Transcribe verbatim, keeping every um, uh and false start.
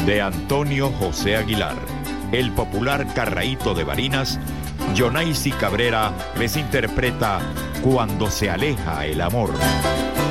de Antonio José Aguilar. El popular Carraíto de Barinas, Yonaisi Cabrera, les interpreta Cuando se aleja el amor.